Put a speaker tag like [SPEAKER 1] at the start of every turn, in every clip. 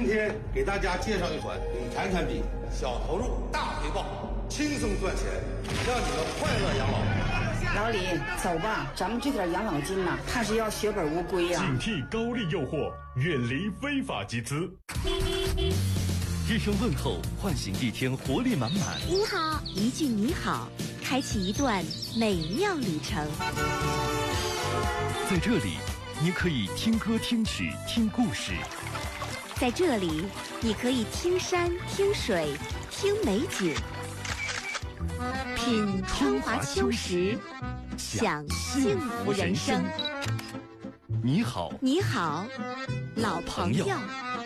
[SPEAKER 1] 今天给大家介绍一款理财产品，小投入大回报，轻松赚钱，让你们快乐养老。
[SPEAKER 2] 老李，走吧，咱们这点养老金呐，怕是要血本无归呀。
[SPEAKER 3] 警惕高利诱惑，远离非法集资。一声问候，唤醒一天活力满满。
[SPEAKER 4] 你好，一句你好，开启一段美妙旅程。
[SPEAKER 3] 在这里，你可以听歌听曲听故事。
[SPEAKER 4] 在这里，你可以听山听水听美景，品春华秋实，享幸福人生。
[SPEAKER 3] 你好，
[SPEAKER 4] 你好，老朋友。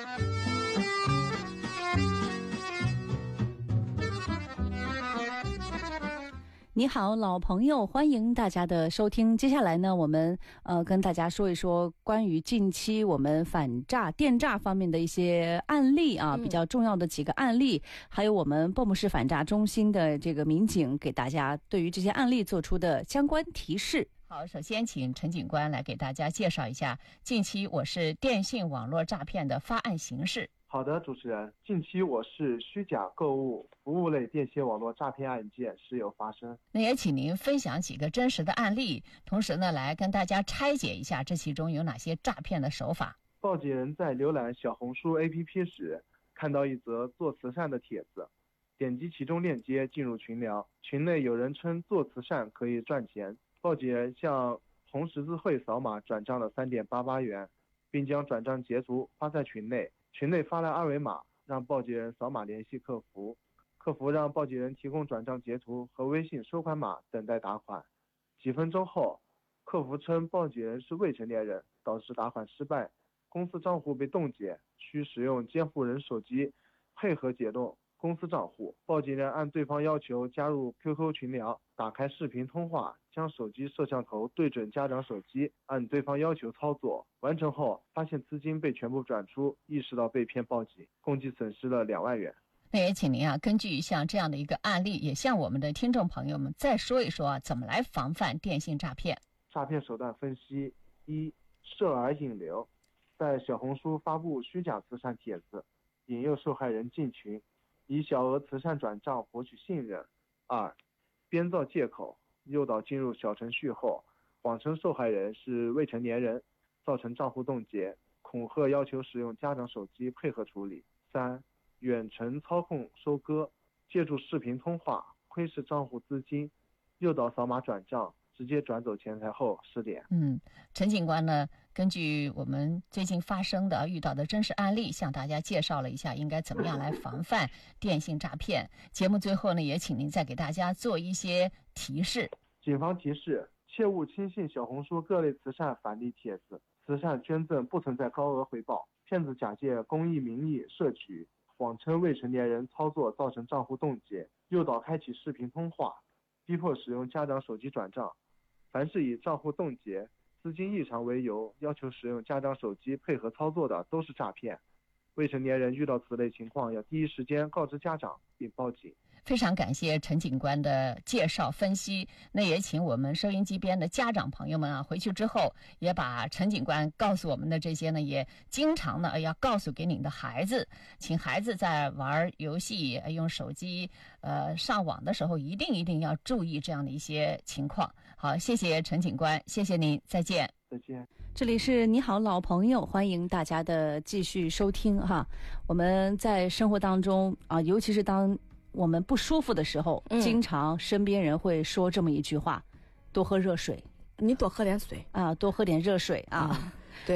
[SPEAKER 5] 你好，老朋友，欢迎大家的收听。接下来呢，我们跟大家说一说关于近期我们反诈、电诈方面的一些案例啊，比较重要的几个案例，还有我们蚌埠市反诈中心的这个民警给大家对于这些案例做出的相关提示。
[SPEAKER 6] 好，首先请陈警官来给大家介绍一下近期我市电信网络诈骗的发案形势。
[SPEAKER 7] 好的，主持人，近期我市虚假购物服务类电信网络诈骗案件时有发生。
[SPEAKER 6] 那也请您分享几个真实的案例，同时呢，来跟大家拆解一下这其中有哪些诈骗的手法。
[SPEAKER 7] 报警人在浏览小红书 APP 时，看到一则做慈善的帖子，点击其中链接进入群聊，群内有人称做慈善可以赚钱，报警人向红十字会扫码转账了3.88元，并将转账截图发在群内。群内发来二维码，让报警人扫码联系客服，客服让报警人提供转账截图和微信收款码，等待打款。几分钟后，客服称报警人是未成年人，导致打款失败，公司账户被冻结，需使用监护人手机配合解冻公司账户。报警人按对方要求加入 QQ 群聊，打开视频通话，将手机摄像头对准家长手机，按对方要求操作。完成后发现资金被全部转出，意识到被骗报警，共计损失了2万元。
[SPEAKER 6] 那也请您根据像这样的一个案例，也向我们的听众朋友们再说一说怎么来防范电信诈骗。
[SPEAKER 7] 诈骗手段分析：一、涉而引流，在小红书发布虚假慈善帖子，引诱受害人进群，以小额慈善转账博取信任。二、编造借口，诱导进入小程序后，谎称受害人是未成年人，造成账户冻结，恐吓要求使用家长手机配合处理。三、远程操控收割，借助视频通话窥视账户资金，诱导扫码转账，直接转走钱财后失联。
[SPEAKER 6] 陈警官呢，根据我们最近发生的遇到的真实案例，向大家介绍了一下应该怎么样来防范电信诈骗。节目最后呢，也请您再给大家做一些提示。
[SPEAKER 7] 警方提示：切勿轻信小红书各类慈善返利帖子，慈善捐赠不存在高额回报，骗子假借公益名义摄取，谎称未成年人操作造成账户冻结，诱导开启视频通话，逼迫使用家长手机转账。凡是以账户冻结、资金异常为由，要求使用家长手机配合操作的都是诈骗。未成年人遇到此类情况，要第一时间告知家长并报警。
[SPEAKER 6] 非常感谢陈警官的介绍分析。那也请我们收音机边的家长朋友们回去之后也把陈警官告诉我们的这些呢，也经常呢要告诉给你的孩子，请孩子在玩游戏、用手机上网的时候，一定要注意这样的一些情况。好，谢谢陈警官，谢谢您，再见。
[SPEAKER 7] 再见。
[SPEAKER 5] 这里是你好老朋友，欢迎大家的继续收听哈。我们在生活当中尤其是当我们不舒服的时候，经常身边人会说这么一句话：多喝热水。
[SPEAKER 8] 你多喝点水
[SPEAKER 5] 多喝点热水